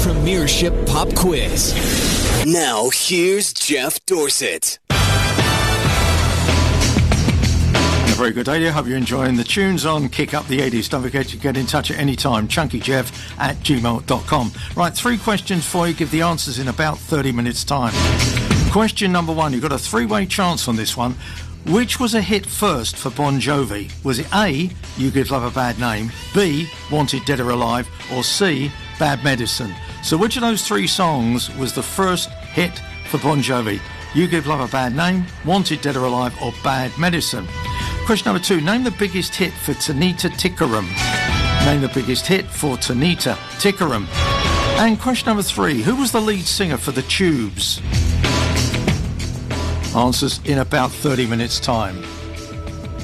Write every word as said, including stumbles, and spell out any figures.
Premiership Pop Quiz. Now, here's Jeff Dorsett. A very good day. I hope you're enjoying the tunes on Kick Up the eighties. Don't forget to get in touch at any time. chunkyjeff at gmail dot com. Right, three questions for you. Give the answers in about thirty minutes' time. Question number one. You've got a three-way chance on this one. Which was a hit first for Bon Jovi? Was it A, You Give Love a Bad Name, B, Wanted Dead or Alive, or C, Bad Medicine? So which of those three songs was the first hit for Bon Jovi? You Give Love a Bad Name, Wanted Dead or Alive, or Bad Medicine? Question number two. Name the biggest hit for Tanita Tikaram. Name the biggest hit for Tanita Tikaram. And question number three. Who was the lead singer for The Tubes? Answers in about thirty minutes' time.